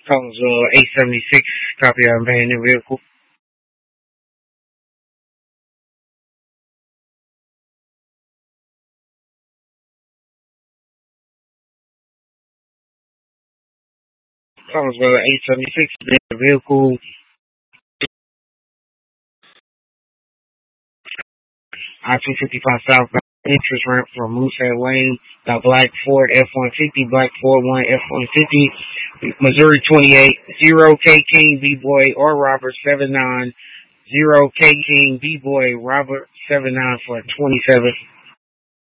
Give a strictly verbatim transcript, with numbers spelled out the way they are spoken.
Collinsville eight seventy-six, copy of abandoned vehicle. Collinsville eight seventy-six, abandoned vehicle. I two fifty-five South entrance ramp from Moosehead Lane. The black Ford F one fifty, black Ford one F one fifty, Missouri twenty-eight, zero K King B-Boy or Robert seven nine, zero K King B-Boy Robert seven nine for twenty-seven.